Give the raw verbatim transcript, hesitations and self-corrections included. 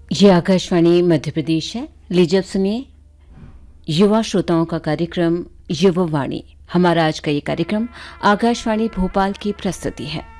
ये आकाशवाणी मध्य प्रदेश है। लीजिए अब सुनिए युवा श्रोताओं का कार्यक्रम युवावाणी। हमारा आज का ये कार्यक्रम आकाशवाणी भोपाल की प्रस्तुति है।